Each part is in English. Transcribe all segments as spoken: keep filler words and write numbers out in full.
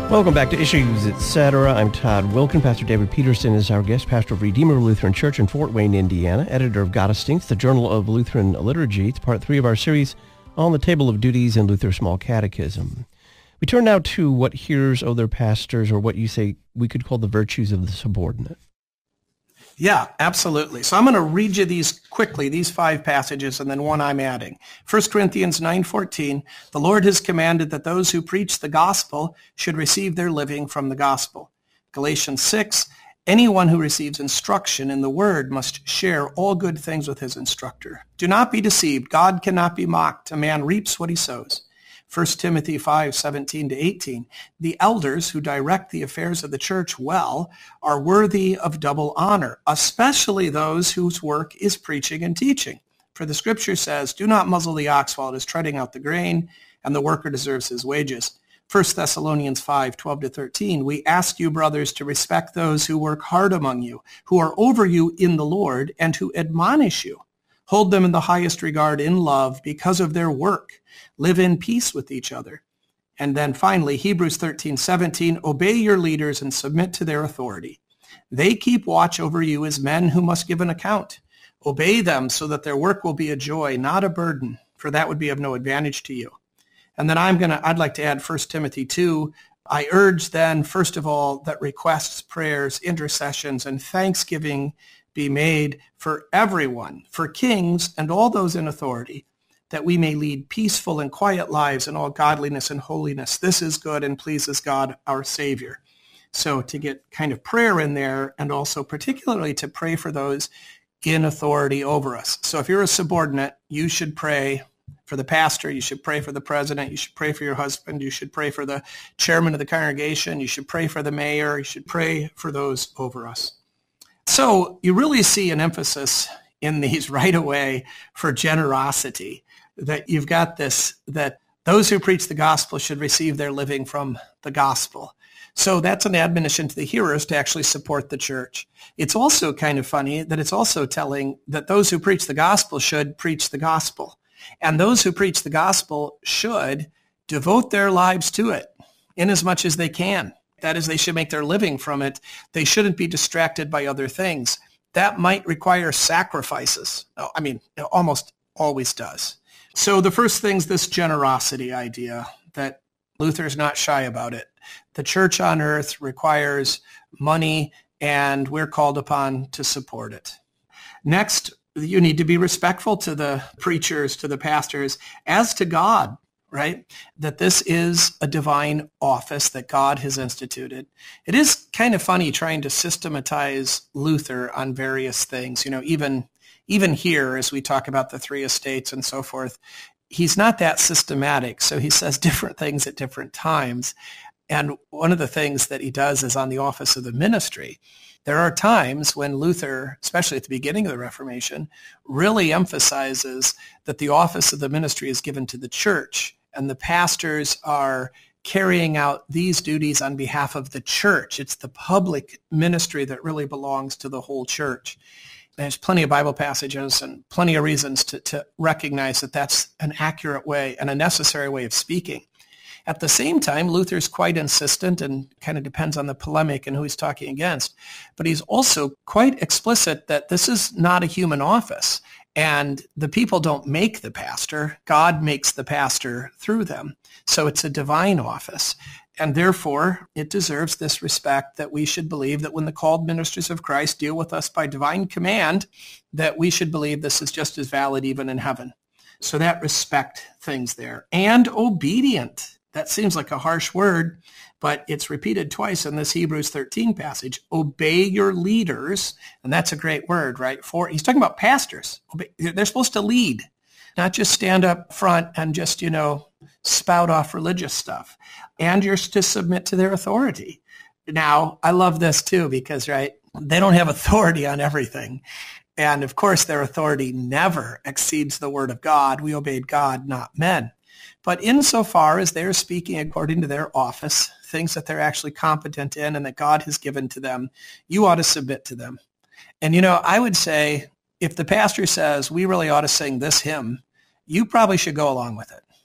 Welcome back to Issues, et cetera. I'm Todd Wilkin. Pastor David Peterson is our guest, pastor of Redeemer Lutheran Church in Fort Wayne, Indiana, editor of Gottesdienst, the Journal of Lutheran Liturgy. It's part three of our series on the Table of Duties in Luther's Small Catechism. We turn now to what hearers owe their pastors, or what you say we could call the virtues of the subordinate. Yeah, absolutely. So I'm going to read you these quickly, these five passages, and then one I'm adding. First Corinthians nine fourteen, the Lord has commanded that those who preach the gospel should receive their living from the gospel. Galatians six, anyone who receives instruction in the word must share all good things with his instructor. Do not be deceived. God cannot be mocked. A man reaps what he sows. First Timothy five seventeen to eighteen, the elders who direct the affairs of the church well are worthy of double honor, especially those whose work is preaching and teaching. For the scripture says, do not muzzle the ox while it is treading out the grain, and the worker deserves his wages. First Thessalonians five twelve to thirteen, we ask you, brothers, to respect those who work hard among you, who are over you in the Lord, and who admonish you. Hold them in the highest regard in love because of their work. Live in peace with each other. And then finally, Hebrews thirteen seventeen, obey your leaders and submit to their authority. They keep watch over you as men who must give an account. Obey them so that their work will be a joy, not a burden, for that would be of no advantage to you. And then I'm going to, I'd like to add First Timothy two. I urge then, first of all, that requests, prayers, intercessions, and thanksgiving be made for everyone, for kings and all those in authority, that we may lead peaceful and quiet lives in all godliness and holiness. This is good and pleases God, our Savior. So to get kind of prayer in there, and also particularly to pray for those in authority over us. So if you're a subordinate, you should pray for the pastor, you should pray for the president, you should pray for your husband, you should pray for the chairman of the congregation, you should pray for the mayor, you should pray for those over us. So you really see an emphasis in these right away for generosity, that you've got this, that those who preach the gospel should receive their living from the gospel. So that's an admonition to the hearers to actually support the church. It's also kind of funny that it's also telling that those who preach the gospel should preach the gospel. And those who preach the gospel should devote their lives to it in as much as they can. That is, they should make their living from it. They shouldn't be distracted by other things. That might require sacrifices. I mean, it almost always does. So the first thing's this generosity idea, that Luther's not shy about it. The church on earth requires money, and we're called upon to support it. Next, you need to be respectful to the preachers, to the pastors, as to God. Right? That this is a divine office that God has instituted. It is kind of funny trying to systematize Luther on various things. You know, even even here, as we talk about the three estates and so forth, he's not that systematic. So he says different things at different times. And one of the things that he does is on the office of the ministry. There are times when Luther, especially at the beginning of the Reformation, really emphasizes that the office of the ministry is given to the church, and the pastors are carrying out these duties on behalf of the church. It's the public ministry that really belongs to the whole church. There's plenty of Bible passages and plenty of reasons to, to recognize that that's an accurate way and a necessary way of speaking. At the same time, Luther's quite insistent, and kind of depends on the polemic and who he's talking against, but he's also quite explicit that this is not a human office, and the people don't make the pastor. God makes the pastor through them. So it's a divine office, and therefore it deserves this respect, that we should believe that when the called ministers of Christ deal with us by divine command, that we should believe this is just as valid even in heaven. So that respect thing's there. And obedient. That seems like a harsh word, but it's repeated twice in this Hebrews thirteen passage. Obey your leaders, and that's a great word, right? For he's talking about pastors. They're supposed to lead, not just stand up front and just, you know, spout off religious stuff. And you're to submit to their authority. Now, I love this too, because, right, they don't have authority on everything. And of course, their authority never exceeds the word of God. We obeyed God, not men. But insofar as they're speaking according to their office, things that they're actually competent in and that God has given to them, you ought to submit to them. And, you know, I would say if the pastor says we really ought to sing this hymn, you probably should go along with it.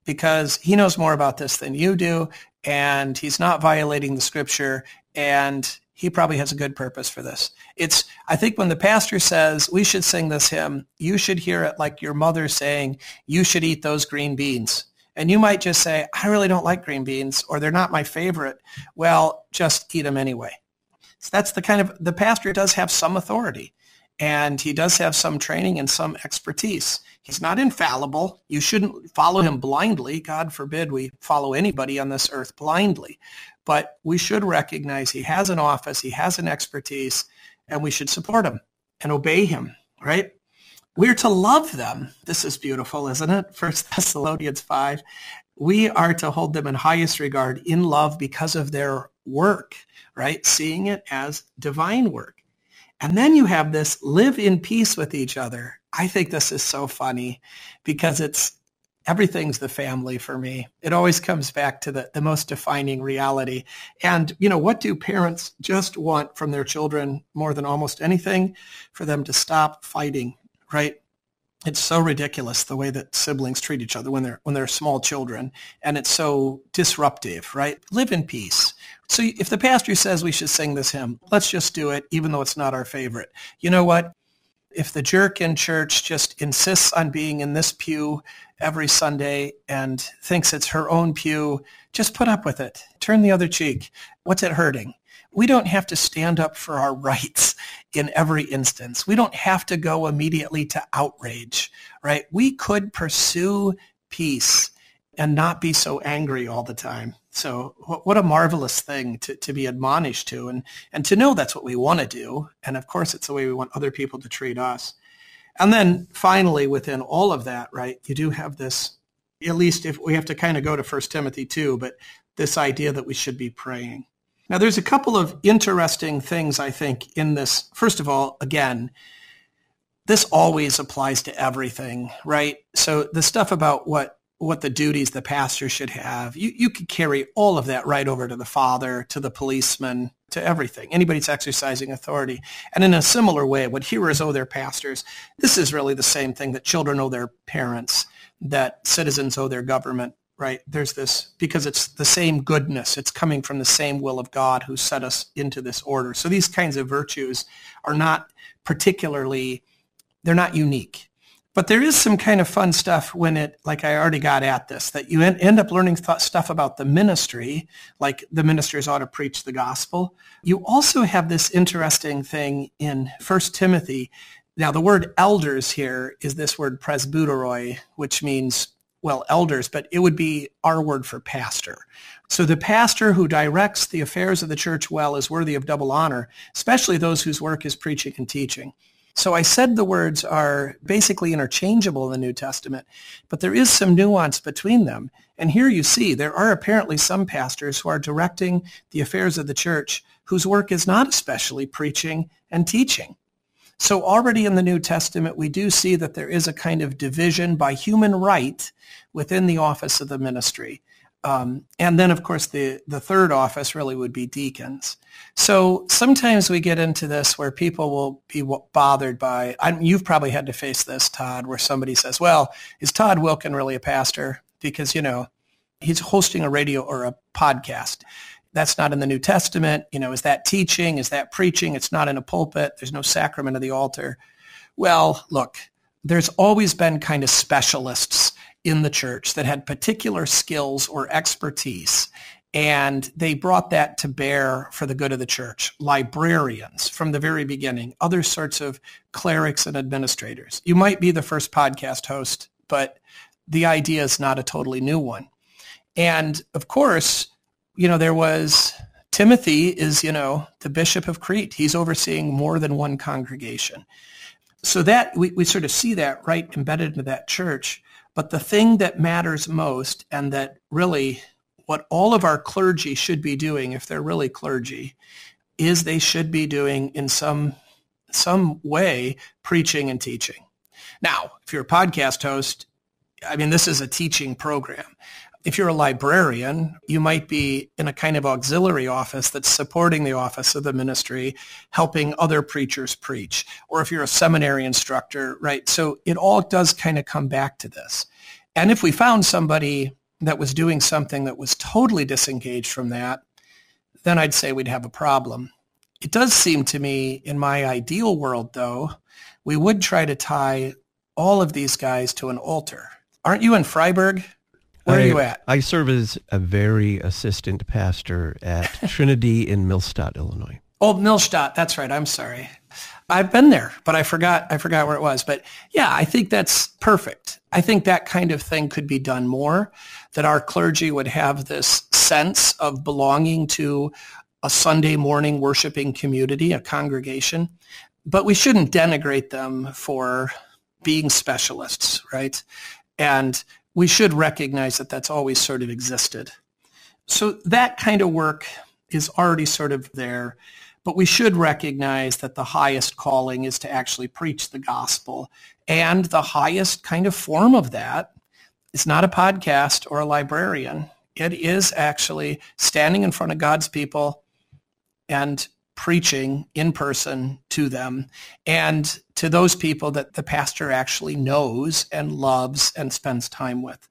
because he knows more about this than you do, and he's not violating the scripture, and he probably has a good purpose for this. It's, I think when the pastor says, we should sing this hymn, you should hear it like your mother saying, you should eat those green beans. And you might just say, I really don't like green beans, or they're not my favorite. Well, just eat them anyway. So that's the kind of, the pastor does have some authority, and he does have some training and some expertise. He's not infallible. You shouldn't follow him blindly. God forbid we follow anybody on this earth blindly. But we should recognize he has an office, he has an expertise, and we should support him and obey him, right? We're to love them. This is beautiful, isn't it? First Thessalonians five. We are to hold them in highest regard in love because of their work, right? Seeing it as divine work. And then you have this, live in peace with each other. I think this is so funny because it's, everything's the family for me. It always comes back to the, the most defining reality. And, you know, what do parents just want from their children more than almost anything? For them to stop fighting, right? It's so ridiculous the way that siblings treat each other when they're when they're small children, and it's so disruptive, right? Live in peace. So if the pastor says we should sing this hymn, let's just do it, even though it's not our favorite. You know what? If the jerk in church just insists on being in this pew every Sunday and thinks it's her own pew, just put up with it. Turn the other cheek. What's it hurting? We don't have to stand up for our rights in every instance. We don't have to go immediately to outrage, right? We could pursue peace and not be so angry all the time. So what a marvelous thing to, to be admonished to, and, and to know that's what we want to do. And of course, it's the way we want other people to treat us. And then finally, within all of that, right, you do have this, at least if we have to kind of go to First Timothy two, but this idea that we should be praying. Now, there's a couple of interesting things, I think, in this. First of all, again, this always applies to everything, right? So the stuff about what what the duties the pastor should have, you, you could carry all of that right over to the father, to the policeman, to everything. Anybody's exercising authority. And in a similar way, what hearers owe their pastors, this is really the same thing that children owe their parents, that citizens owe their government. Right? There's this, because it's the same goodness. It's coming from the same will of God who set us into this order. So these kinds of virtues are not particularly, they're not unique. But there is some kind of fun stuff when it, like I already got at this, that you end up learning th- stuff about the ministry, like the ministers ought to preach the gospel. You also have this interesting thing in First Timothy. Now, the word elders here is this word presbyteroi, which means well, elders, but it would be our word for pastor. So the pastor who directs the affairs of the church well is worthy of double honor, especially those whose work is preaching and teaching. So I said the words are basically interchangeable in the New Testament, but there is some nuance between them. And here you see there are apparently some pastors who are directing the affairs of the church whose work is not especially preaching and teaching. So already in the New Testament, we do see that there is a kind of division by human right within the office of the ministry. Um, and then, of course, the, the third office really would be deacons. So sometimes we get into this where people will be bothered by, I mean, you've probably had to face this, Todd, where somebody says, well, is Todd Wilken really a pastor? Because, you know, he's hosting a radio or a podcast. That's not in the New Testament. You know, is that teaching? Is that preaching? It's not in a pulpit. There's no sacrament of the altar. Well, look, there's always been kind of specialists in the church that had particular skills or expertise, and they brought that to bear for the good of the church. Librarians from the very beginning, other sorts of clerics and administrators. You might be the first podcast host, but the idea is not a totally new one. And of course, you know, there was, Timothy is, you know, the bishop of Crete. He's overseeing more than one congregation. So that, we, we sort of see that right embedded into that church. But the thing that matters most, and that really what all of our clergy should be doing, if they're really clergy, is they should be doing in some, some way preaching and teaching. Now, if you're a podcast host, I mean, this is a teaching program. If you're a librarian, you might be in a kind of auxiliary office that's supporting the office of the ministry, helping other preachers preach. Or if you're a seminary instructor, right? So it all does kind of come back to this. And if we found somebody that was doing something that was totally disengaged from that, then I'd say we'd have a problem. It does seem to me, in my ideal world, though, we would try to tie all of these guys to an altar. Aren't you in Freiburg? Where I, are you at? I serve as a very assistant pastor at Trinity in Millstadt, Illinois. Oh, Millstadt. That's right. I'm sorry. I've been there, but I forgot, I forgot where it was. But yeah, I think that's perfect. I think that kind of thing could be done more, that our clergy would have this sense of belonging to a Sunday morning worshiping community, a congregation. But we shouldn't denigrate them for being specialists, right? And we should recognize that that's always sort of existed. So that kind of work is already sort of there. But we should recognize that the highest calling is to actually preach the gospel. And the highest kind of form of that is not a podcast or a librarian. It is actually standing in front of God's people and preaching in person to them and to those people that the pastor actually knows and loves and spends time with.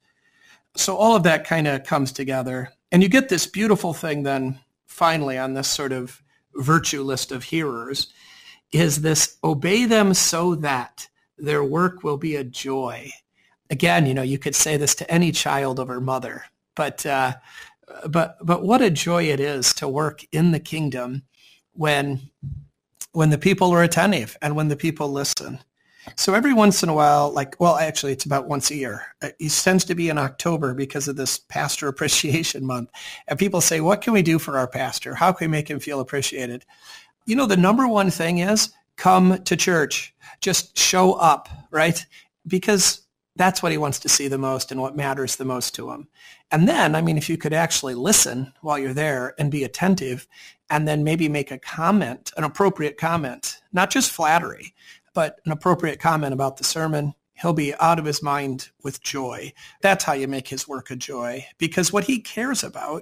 So all of that kind of comes together. And you get this beautiful thing then finally on this sort of virtue list of hearers, is this obey them so that their work will be a joy. Again, you know, you could say this to any child of her mother, but uh, but but what a joy it is to work in the kingdom when when the people are attentive and when the people listen. So every once in a while, like, well, actually, it's about once a year. It tends to be in October because of this Pastor Appreciation Month. And people say, what can we do for our pastor? How can we make him feel appreciated? You know, the number one thing is come to church. Just show up, right? Because that's what he wants to see the most and what matters the most to him. And then, I mean, if you could actually listen while you're there and be attentive and then maybe make a comment, an appropriate comment, not just flattery, but an appropriate comment about the sermon, he'll be out of his mind with joy. That's how you make his work a joy, because what he cares about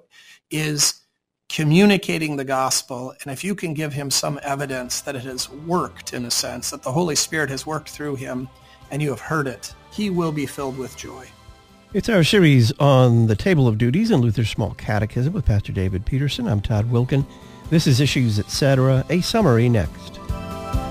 is communicating the gospel. And if you can give him some evidence that it has worked, in a sense, that the Holy Spirit has worked through him and you have heard it, he will be filled with joy. It's our series on the Table of Duties in Luther's Small Catechism with Pastor David Peterson. I'm Todd Wilken. This is Issues, et cetera. A summary next.